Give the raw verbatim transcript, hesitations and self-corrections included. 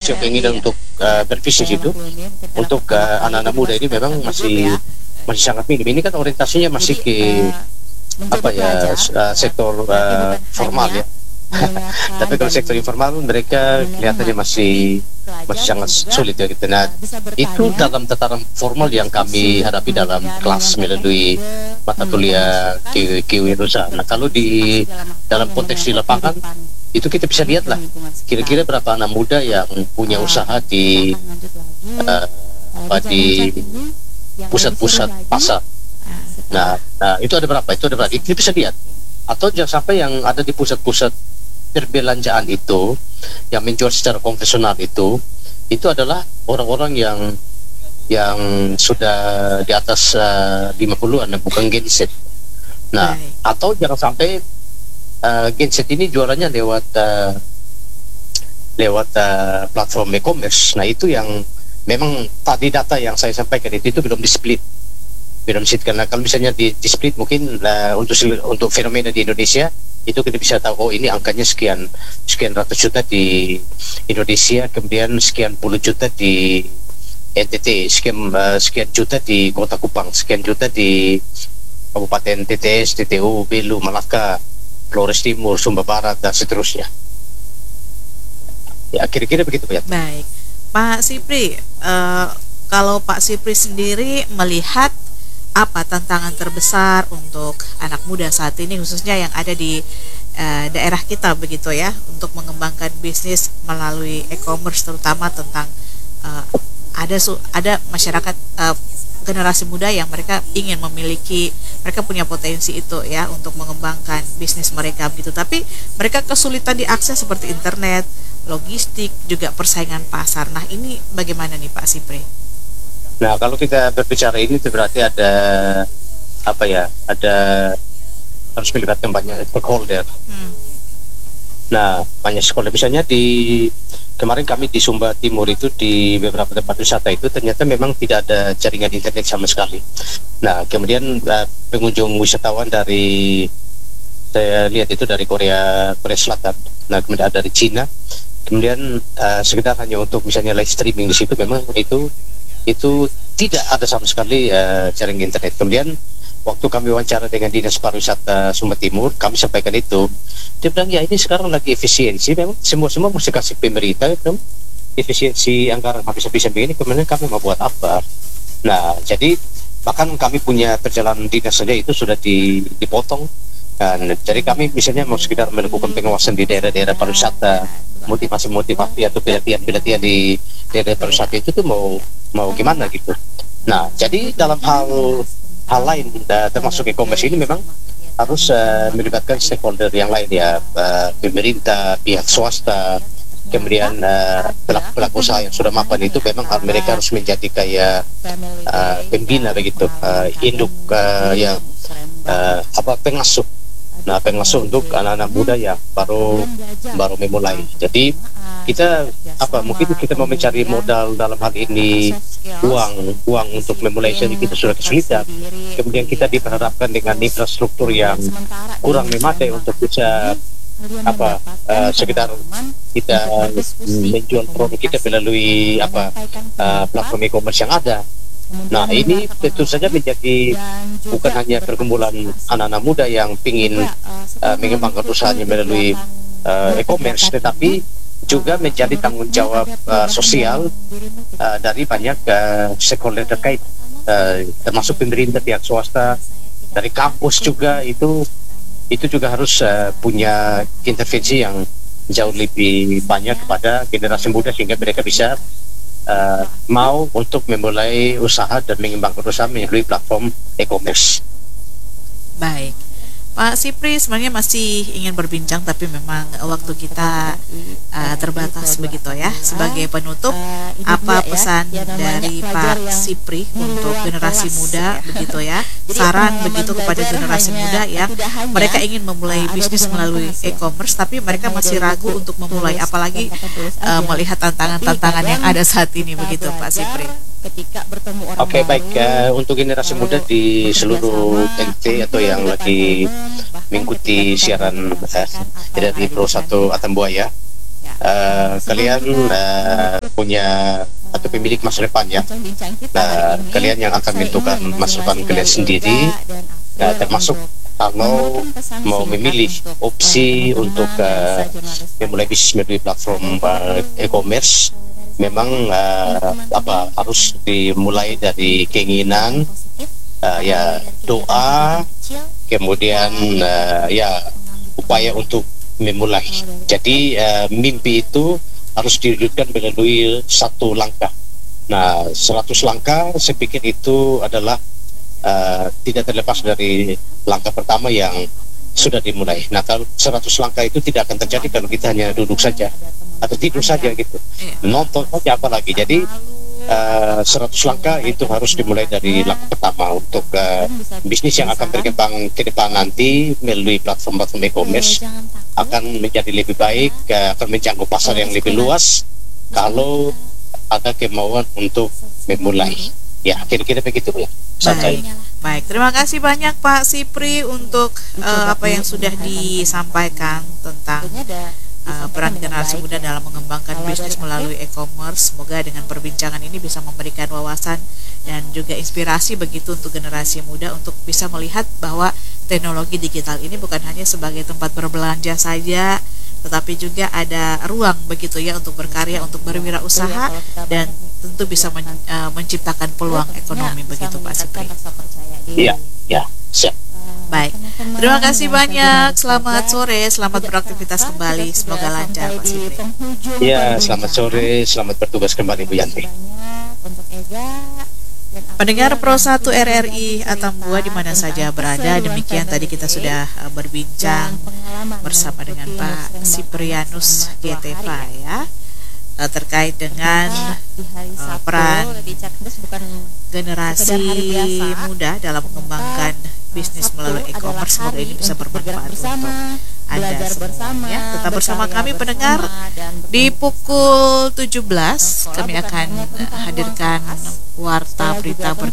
punya keinginan untuk uh, berbisnis itu untuk uh, anak-anak muda ini memang masih masih sangat minim. Ini kan orientasinya masih ke apa ya uh, sektor uh, formal ya. Tapi kalau sektor informal mereka kelihatannya masih masih sangat sulit ya gitu. Nah itu dalam tataran formal yang kami hadapi dalam kelas melalui mata kuliah kewirausahaan. Nah kalau di dalam konteks di lapangan itu kita bisa lihat lah kira-kira berapa anak muda yang punya usaha di uh, apa di pusat-pusat pasar. Nah, nah itu ada berapa? Itu ada berapa? Kita bisa lihat. Atau jangan sampai yang ada di pusat-pusat perbelanjaan itu yang menjual secara konvensional itu itu adalah orang-orang yang yang sudah di atas uh, lima puluhan, bukan Gen Z. Nah, right. Atau jangan sampai uh, Gen Z ini jualannya lewat uh, lewat uh, platform e-commerce. Nah, itu yang memang tadi data yang saya sampaikan itu, itu belum di-split. Belum di-split karena kalau misalnya di, di-split mungkin uh, untuk untuk fenomena di Indonesia itu kita bisa tahu oh ini angkanya sekian sekian ratus juta di Indonesia, kemudian sekian puluh juta di N T T, sekian uh, sekian juta di Kota Kupang, sekian juta di Kabupaten T T S, T T U, Belu, Malaka, Flores Timur, Sumba Barat dan seterusnya. Ya kira-kira begitu ya. Baik, Pak Sipri, uh, kalau Pak Sipri sendiri melihat apa tantangan terbesar untuk anak muda saat ini khususnya yang ada di uh, daerah kita begitu ya untuk mengembangkan bisnis melalui e-commerce terutama tentang uh, ada su ada masyarakat uh, generasi muda yang mereka ingin memiliki, mereka punya potensi itu ya untuk mengembangkan bisnis mereka begitu, tapi mereka kesulitan diakses seperti internet, logistik, juga persaingan pasar. Nah ini bagaimana nih Pak Sipri? Nah kalau kita berbicara ini itu berarti ada apa ya, ada harus melibatkan banyak stakeholder. Hmm. Nah banyak stakeholder, misalnya di kemarin kami di Sumba Timur itu di beberapa tempat wisata itu ternyata memang tidak ada jaringan internet sama sekali. Nah kemudian uh, pengunjung wisatawan dari saya lihat itu dari Korea Korea Selatan, nah kemudian ada dari Cina, kemudian uh, sekedar hanya untuk misalnya live streaming di situ memang itu itu tidak ada sama sekali uh, jaringan internet. Kemudian waktu kami wawancara dengan Dinas Pariwisata Sumba Timur, kami sampaikan itu, dia bilang ya ini sekarang lagi efisiensi, memang semua-semua mesti kasih pemerintah itu efisiensi anggaran habis-habisan begini, kemudian kami mau buat apa? Nah jadi bahkan kami punya perjalanan dinas saja itu sudah di, dipotong. Dan jadi kami misalnya mau sekedar melakukan pengawasan di daerah-daerah pariwisata, motivasi-motivasi atau pelatihan-pelatihan di daerah pariwisata itu tuh mau mau gimana gitu. Nah jadi dalam hal hal lain uh, termasuk e-commerce ini memang harus uh, melibatkan stakeholder yang lain ya, uh, pemerintah, pihak swasta, kemudian uh, pelaku-pelaku usaha yang sudah mapan itu memang mereka harus menjadi kayak uh, pembina begitu, uh, induk uh, yang uh, apa pengasuh. Nah pengasuh untuk anak-anak muda yang baru baru memulai. Jadi kita apa mungkin kita mau mencari modal dalam hal ini uang uang untuk memulai, jadi kita sudah kesulitan. Kemudian kita diperhadapkan dengan infrastruktur yang kurang memadai untuk bisa apa uh, sekitar kita menjual produk kita melalui apa uh, platform e-commerce yang ada. Nah ini tentu saja menjadi bukan hanya pergumulan anak-anak muda yang ingin uh, mengembangkan usahanya melalui uh, e-commerce, tetapi juga menjadi tanggung jawab uh, sosial uh, dari banyak uh, stakeholder terkait, uh, termasuk pemerintah, pihak swasta, dari kampus juga itu itu juga harus uh, punya intervensi yang jauh lebih banyak kepada generasi muda sehingga mereka bisa Uh, mau untuk memulai usaha dan mengembangkan usaha melalui platform e-commerce. Baik, Pak Sipri sebenarnya masih ingin berbincang tapi memang waktu kita uh, terbatas begitu ya. Sebagai penutup, apa pesan dari Pak Sipri untuk generasi muda begitu ya? Saran begitu kepada generasi muda yang mereka ingin memulai bisnis melalui e-commerce tapi mereka masih ragu untuk memulai, apalagi uh, melihat tantangan-tantangan yang ada saat ini begitu Pak Sipri. Oke okay, baik, uh, untuk generasi muda di seluruh N T atau yang lagi mengikuti siaran uh, dari Pro satu Atambua ya, uh, kalian uh, punya atau pemilik masa depan ya. Nah, kalian yang akan menentukan masa depan kalian sendiri, nah, termasuk kalau mau memilih opsi untuk uh, memulai bisnis melalui platform uh, e-commerce, memang uh, apa harus dimulai dari keinginan, uh, ya doa, kemudian uh, ya upaya untuk memulai. Jadi uh, mimpi itu harus diwujudkan melalui satu langkah. Nah, seratus langkah saya pikir itu adalah uh, tidak terlepas dari langkah pertama yang sudah dimulai. Nah, kalau seratus langkah itu tidak akan terjadi kalau kita hanya duduk saja atau tidur saja gitu, nonton saja apalagi. Jadi uh, seratus langkah itu harus dimulai dari langkah pertama untuk uh, bisnis yang akan berkembang ke depan nanti melalui platform-platform e-commerce akan menjadi lebih baik, uh, akan menjangkau pasar yang lebih luas kalau ada kemauan untuk memulai. Ya, kira-kira begitu ya. Baik, baik. Terima kasih banyak Pak Sipri untuk uh, apa yang sudah disampaikan tentang uh, peran generasi muda dalam mengembangkan bisnis melalui e-commerce. Semoga dengan perbincangan ini bisa memberikan wawasan dan juga inspirasi begitu untuk generasi muda untuk bisa melihat bahwa teknologi digital ini bukan hanya sebagai tempat berbelanja saja, tetapi juga ada ruang begitu ya untuk berkarya, untuk berwirausaha, dan tentu bisa men, uh, menciptakan peluang ekonomi begitu Pak Sipri. Iya, ya, siap. Baik, terima kasih banyak. Selamat sore, selamat beraktivitas kembali. Semoga lancar Pak Sipri. Iya, selamat sore, selamat bertugas kembali Bu Yanti. Pendengar Pro satu R R I Atambua di mana saja berada, demikian tadi kita sudah uh, berbincang bersama dengan Pak Siprianus G T P A ya, uh, terkait dengan uh, peran generasi muda dalam mengembangkan bisnis melalui e-commerce. Semoga ini bisa bermanfaat untuk Anda semuanya. Tetap bersama kami pendengar. Di pukul tujuh belas kami akan hadirkan warta berita ber